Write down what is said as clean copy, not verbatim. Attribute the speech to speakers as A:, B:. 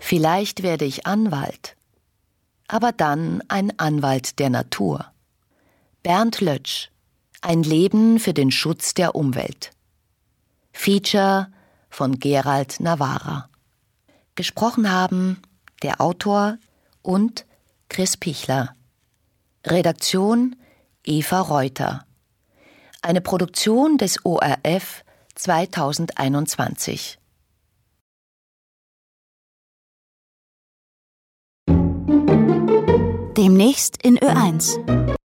A: Vielleicht werde ich Anwalt, aber dann ein Anwalt der Natur. Bernd Lötsch, ein Leben für den Schutz der Umwelt. Feature von Gerald Nawara. Gesprochen haben der Autor und Chris Pichler. Redaktion Eva Reuter. Eine Produktion des ORF 2021.
B: Demnächst in Ö1.